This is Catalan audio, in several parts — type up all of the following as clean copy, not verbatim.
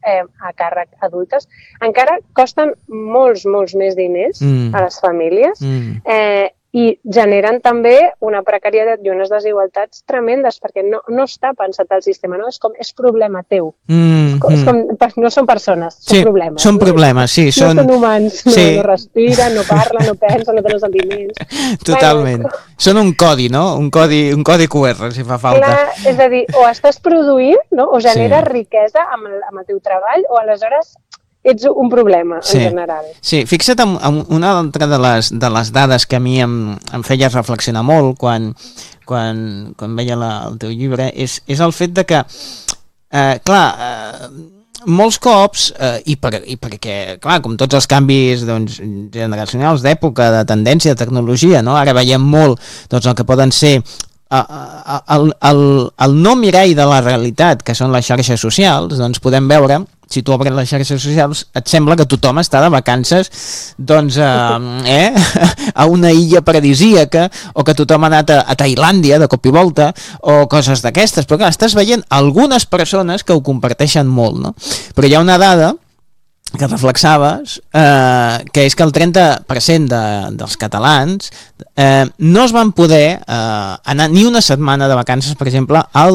a càrrec adultes, encara costen molts més diners a les famílies i generen també una precarietat i unes desigualtats tremendes perquè no està pensat el sistema, no? És problema teu. No són persones, són problemes. Són problemes, sí. No són humans, no respiren, no parlen, no pensen, no tenen sentiments. Totalment. Són un codi, no? Un codi QR, si fa falta. Clar, és a dir, o estàs produint, no? O generes riquesa amb el teu treball, o aleshores ets un problema, en general. Sí, fixa't en una altra de les dades que a mi em feia reflexionar molt quan veia el teu llibre, és el fet de que, molts cops, i perquè, clar, com tots els canvis generacionals d'època, de tendència, de tecnologia, no? Ara veiem molt el que poden ser el no mirall de la realitat, que són les xarxes socials, doncs podem veure, si tu obres les xarxes socials, et sembla que tothom està de vacances a una illa paradisíaca, o que tothom ha anat a Tailàndia de cop i volta, o coses d'aquestes, però clar, estàs veient algunes persones que ho comparteixen molt, no? Però hi ha una dada que reflexaves, que és que el 30% dels catalans no es van poder anar ni una setmana de vacances, per exemple, al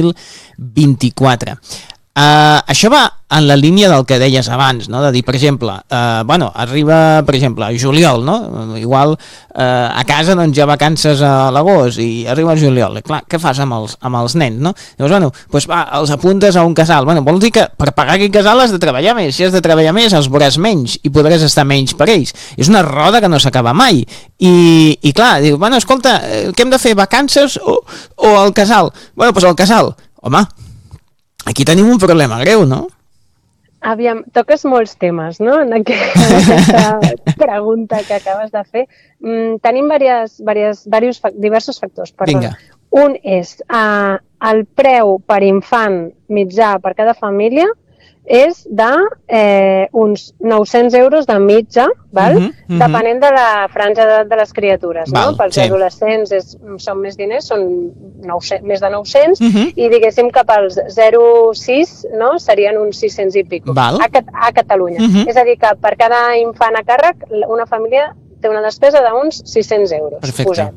2024. Això va en la línia del que deies abans, no? De dir, per exemple, arriba, per exemple, juliol, no? Igual a casa doncs hi ha vacances a l'agost i arriba el juliol. I, clar, què fas amb els nens, no? Llavors, els apuntes a un casal. Vols dir que per pagar aquest casal has de treballar més. Si has de treballar més, els veuràs menys i podràs estar menys per ells. És una roda que no s'acaba mai. I clar, diu, escolta, què hem de fer, vacances o el casal? El casal. Home, aquí tenim un problema greu, no? Aviam, toques molts temes, no?, en aquesta pregunta que acabes de fer. Tenim diversos factors. Vinga. Un és el preu per infant mitjà per cada família és d'uns 900 euros de mitja, depenent de la franja d'edat de les criatures. Pels adolescents són més diners, són més de 900, i diguéssim que pels 0-6 serien uns 600 i pico a Catalunya. És a dir, que per cada infant a càrrec una família té una despesa d'uns 600 euros. Perfecte.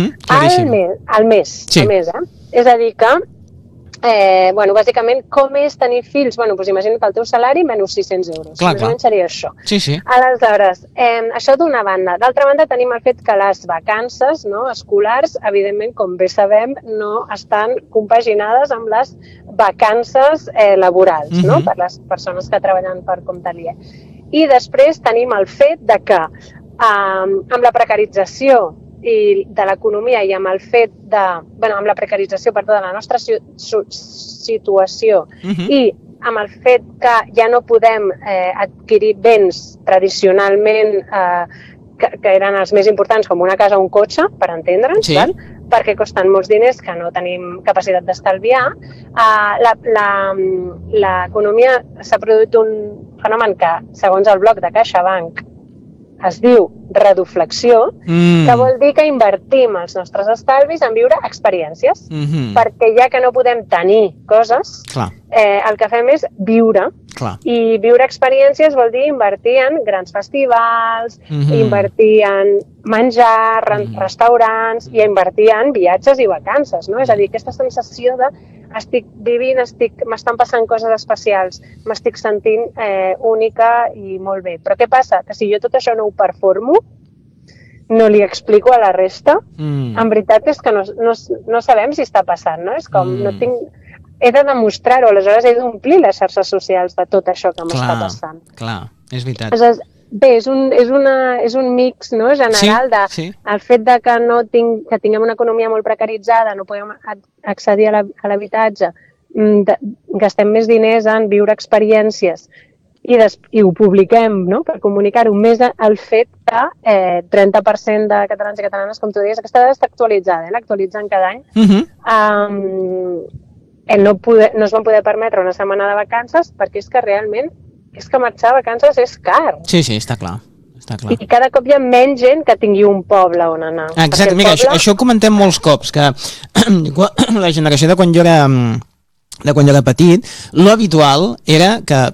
Al mes. És a dir que bàsicament, com és tenir fills? Imagina't que el teu salari menys 600 euros. Més o menys seria això. Sí. Aleshores, això d'una banda. D'altra banda, tenim el fet que les vacances escolars, evidentment, com bé sabem, no estan compaginades amb les vacances laborals, per les persones que treballen per compte aliè. I després tenim el fet de que amb la precarització i de l'economia i amb el fet amb la precarització de la nostra situació i amb el fet que ja no podem adquirir béns tradicionalment que eren els més importants, com una casa o un cotxe, per entendre'ns, perquè costen molts diners que no tenim capacitat d'estalviar, l'economia s'ha produït un fenomen que, segons el bloc de CaixaBank, es diu reduflexió, que vol dir que invertim els nostres estalvis en viure experiències, perquè ja que no podem tenir coses, el que fem és viure. I viure experiències vol dir invertir en grans festivals, invertir en menjar, restaurants i invertir en viatges i vacances, no? És a dir, aquesta sensació de estic vivint, m'estan passant coses especials, m'estic sentint única i molt bé. Però què passa? Que si jo tot això no ho performo, no li explico a la resta, en veritat és que no sabem si està passant, no? És com, he de demostrar-ho, aleshores he d'omplir les xarxes socials de tot això que m'està passant. Clar, és veritat. Aleshores, bé, és un mix general del fet de que tinguem una economia molt precaritzada, no podem accedir a l'habitatge, gastem més diners en viure experiències i ho publiquem per comunicar-ho, més el fet que 30% de catalans i catalanes, com tu deies, aquesta dada està actualitzada, l'actualitzen cada any, no es van poder permetre una setmana de vacances perquè és que realment marxar a vacances és car. Sí, està clar. I cada cop hi ha menys gent que tingui un poble on anar. Exacte, mira, això ho comentem molts cops, que la generació de quan jo era petit, l'habitual era que